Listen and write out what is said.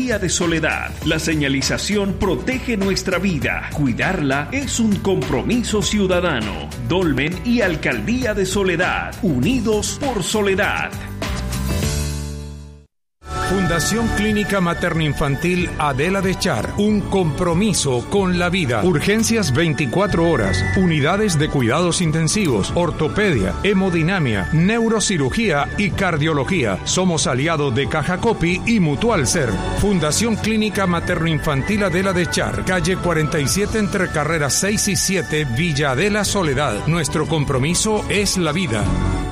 de Soledad. La señalización protege nuestra vida. Cuidarla es un compromiso ciudadano. Dolmen y Alcaldía de Soledad. Unidos por Soledad. Fundación Clínica Materno-Infantil Adela de Char, un compromiso con la vida. Urgencias 24 horas, unidades de cuidados intensivos, ortopedia, hemodinamia, neurocirugía y cardiología. Somos aliados de Caja Copi y Mutual Ser. Fundación Clínica Materno-Infantil Adela de Char, calle 47 entre carreras 6 y 7, Villa Adela, Soledad. Nuestro compromiso es la vida.